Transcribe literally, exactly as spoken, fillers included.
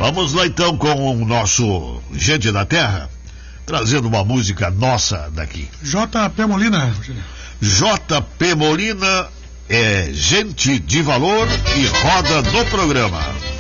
Vamos lá então com o nosso Gente da Terra, trazendo uma música nossa daqui. J P Molina. J P Molina é gente de valor e roda no programa.